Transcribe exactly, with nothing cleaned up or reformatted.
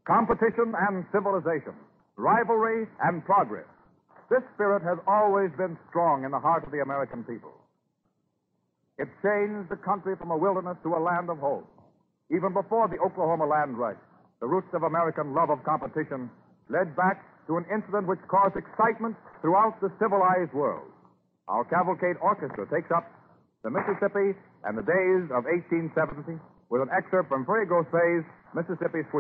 Competition and civilization, rivalry and progress. This spirit has always been strong in the heart of the American people. It changed the country from a wilderness to a land of hope. Even before the Oklahoma land rush, the roots of American love of competition led back to an incident which caused excitement throughout the civilized world. Our Cavalcade Orchestra takes up the Mississippi and the days of eighteen seventy with an excerpt from Ferry Grossay's Mississippi Suite.